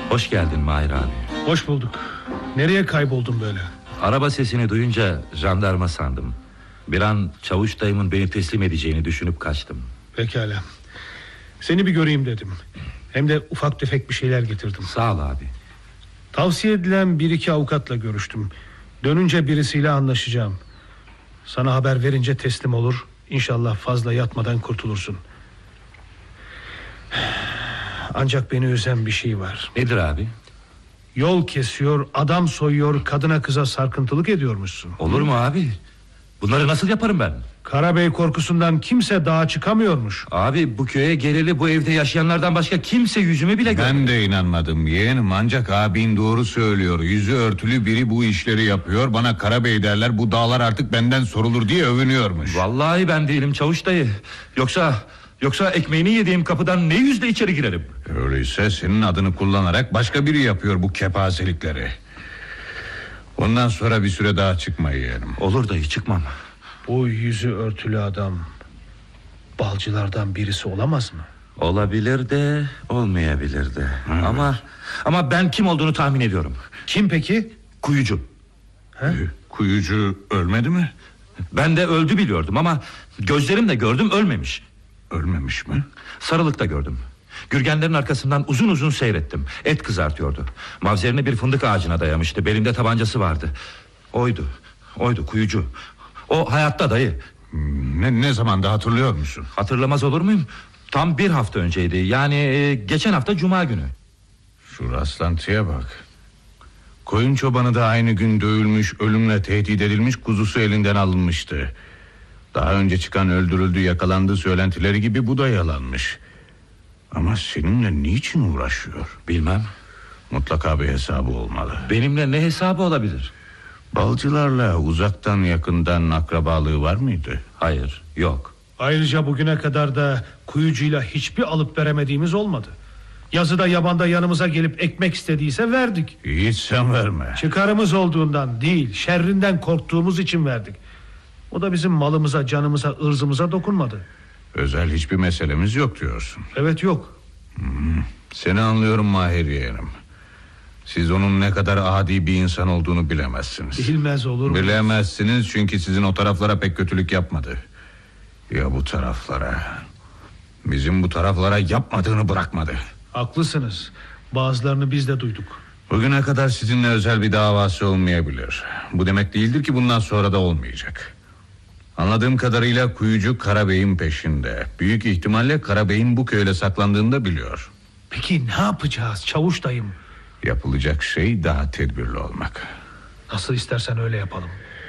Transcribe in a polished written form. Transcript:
Hoş geldin Mahir abi. Hoş bulduk. Nereye kayboldun böyle? Araba sesini duyunca jandarma sandım. Bir an Çavuş dayımın beni teslim edeceğini düşünüp kaçtım. Pekala. Seni bir göreyim dedim. Hem de ufak tefek bir şeyler getirdim. Sağ ol abi. Tavsiye edilen bir iki avukatla görüştüm. Dönünce birisiyle anlaşacağım. Sana haber verince teslim olur. İnşallah fazla yatmadan kurtulursun. Ancak beni üzen bir şey var. Nedir abi? Yol kesiyor, adam soyuyor, kadına kıza sarkıntılık ediyormuşsun. Olur mu abi? Bunları nasıl yaparım ben? Karabey korkusundan kimse dağa çıkamıyormuş. Abi bu köye geleli bu evde yaşayanlardan başka kimse yüzümü bile görmedi. Ben de inanmadım yeğenim, ancak abin doğru söylüyor. Yüzü örtülü biri bu işleri yapıyor. Bana Karabey derler, bu dağlar artık benden sorulur diye övünüyormuş. Vallahi ben değilim Çavuş dayı. Yoksa ekmeğini yediğim kapıdan ne yüzle içeri girerim? Öyleyse senin adını kullanarak başka biri yapıyor bu kepazelikleri. Ondan sonra bir süre daha çıkma yeğenim. Olur dayı, çıkmam. Bu yüzü örtülü adam balcılardan birisi olamaz mı? Olabilir de olmayabilir de. Ama ben kim olduğunu tahmin ediyorum. Kim peki? Kuyucu. Kuyucu ölmedi mi? Ben de öldü biliyordum ama gözlerimle gördüm, ölmemiş. Ölmemiş mi? Sarılıkta gördüm. Gürgenlerin arkasından uzun uzun seyrettim. Et kızartıyordu. Mavzerini bir fındık ağacına dayamıştı. Belinde tabancası vardı. Oydu kuyucu. O hayatta dayı. Ne zamanda hatırlıyor musun? Hatırlamaz olur muyum? Tam bir hafta önceydi. Yani geçen hafta cuma günü. Şu rastlantıya bak. Koyun çobanı da aynı gün dövülmüş, ölümle tehdit edilmiş, kuzusu elinden alınmıştı. Daha önce çıkan öldürüldü, yakalandığı söylentileri gibi bu da yalanmış. Ama seninle niçin uğraşıyor? Bilmem. Mutlaka bir hesabı olmalı. Benimle ne hesabı olabilir? Balcılarla uzaktan yakından akrabalığı var mıydı? Hayır, yok. Ayrıca bugüne kadar da kuyucuyla hiçbir alıp veremediğimiz olmadı. Yazıda yabanda yanımıza gelip ekmek istediyse verdik. Hiç sen verme. Çıkarımız olduğundan değil, şerrinden korktuğumuz için verdik. O da bizim malımıza, canımıza, ırzımıza dokunmadı. Özel hiçbir meselemiz yok diyorsun. Evet, yok. Seni anlıyorum Mahir yeğenim. Siz onun ne kadar adi bir insan olduğunu bilemezsiniz. Bilmez olur mu? Bilemezsiniz çünkü sizin o taraflara pek kötülük yapmadı. Ya bu taraflara? Bizim bu taraflara yapmadığını bırakmadı. Haklısınız. Bazılarını biz de duyduk. Bugüne kadar sizinle özel bir davası olmayabilir. Bu demek değildir ki bundan sonra da olmayacak. Anladığım kadarıyla kuyucu Karabey'in peşinde. Büyük ihtimalle Karabey'in bu köyle saklandığını da biliyor. Peki ne yapacağız Çavuş dayım? Yapılacak şey daha tedbirli olmak. Nasıl istersen öyle yapalım.